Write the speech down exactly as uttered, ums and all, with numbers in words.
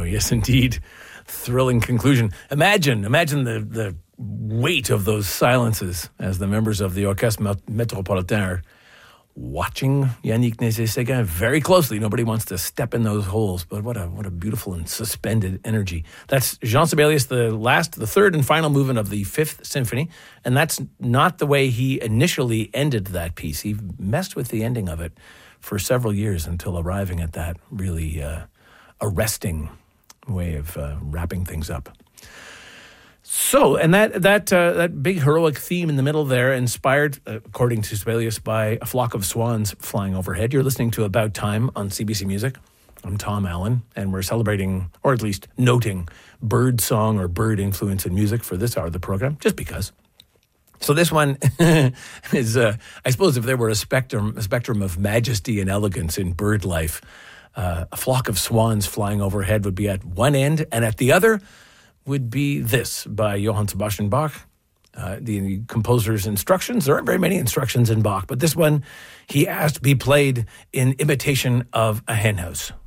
yes, indeed. Thrilling conclusion. Imagine, imagine the, the weight of those silences as the members of the Orchestre Métropolitain are watching Yannick Nézet-Séguin very closely. Nobody wants to step in those holes, but what a what a beautiful and suspended energy. That's Jean Sibelius, the last, the third and final movement of the Fifth Symphony, and that's not the way he initially ended that piece. He messed with the ending of it for several years until arriving at that really uh, arresting way of uh, wrapping things up. So, and that that uh, that big heroic theme in the middle there, inspired, uh, according to Sibelius, by a flock of swans flying overhead. You're listening to About Time on C B C Music. I'm Tom Allen, and we're celebrating, or at least noting, bird song or bird influence in music for this hour of the program, just because. So this one is, uh, I suppose, if there were a spectrum, a spectrum of majesty and elegance in bird life, uh, a flock of swans flying overhead would be at one end, and at the other would be this by Johann Sebastian Bach. Uh, the composer's instructions, there aren't very many instructions in Bach, but this one he asked be played in imitation of a hen house.